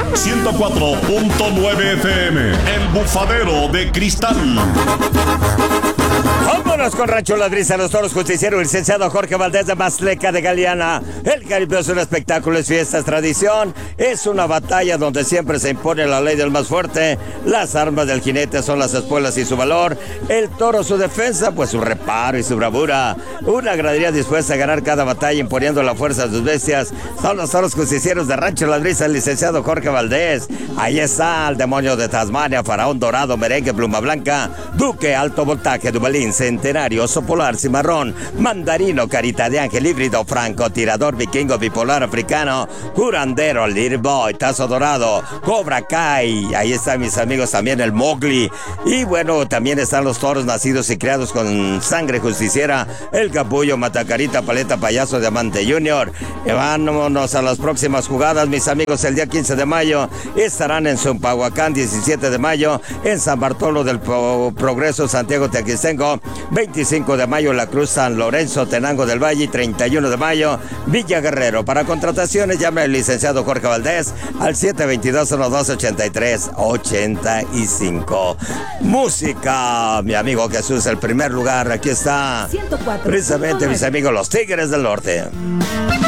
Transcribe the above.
104.9 FM, El Bufadero de Cristal. Vámonos con Rancho Ladriza, los toros justicieros, el licenciado Jorge Valdés de Masleca de Galeana. El Caribe es un espectáculo, es fiesta, es tradición, es una batalla donde siempre se impone la ley del más fuerte. Las armas del jinete son las espuelas y su valor. El toro su defensa, pues su reparo y su bravura. Una gradería dispuesta a ganar cada batalla imponiendo la fuerza de sus bestias. Son los toros justicieros de Rancho Ladriza, el licenciado Jorge Valdés. Ahí está el demonio de Tasmania, faraón dorado, merengue, pluma blanca, duque, alto voltaje, Dubalín, centenario, oso polar, cimarrón, mandarino, carita de ángel, híbrido, franco, tirador, vikingo, bipolar, africano, curandero, little boy, tazo dorado, cobra kai. Ahí están mis amigos también el Mowgli. Y bueno, también están los toros nacidos y criados con sangre justiciera, el capullo, matacarita, paleta, payaso, diamante junior. Vámonos a las próximas jugadas, mis amigos. El día 15 de mayo estarán en Zumpahuacán, 17 de mayo en San Bartolo del Progreso, Santiago Tequistengo, 25 de mayo La Cruz, San Lorenzo, Tenango del Valle, y 31 de mayo Villa Guerrero. Para contrataciones llame al licenciado Jorge Valdés al 722-1283-85. Música, mi amigo Jesús, el primer lugar. Aquí está 104. precisamente mis amigos los Tigres del Norte.